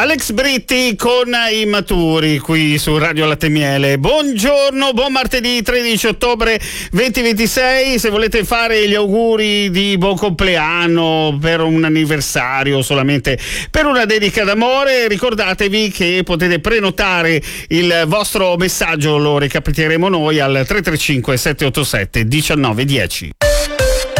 Alex Britti con I Maturi qui su Radio Latte Miele. Buongiorno, buon martedì 13 ottobre 2026. Se volete fare gli auguri di buon compleanno per un anniversario, solamente per una dedica d'amore, ricordatevi che potete prenotare il vostro messaggio, lo recapiteremo noi al 335 787 1910.